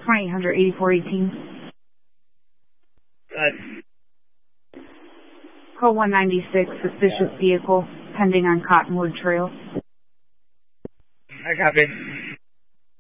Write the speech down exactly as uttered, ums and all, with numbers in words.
twenty-eight hundred eighty-four eighteen. Good. Call one ninety-six, suspicious vehicle, pending on Cottonwood Trail. I copy.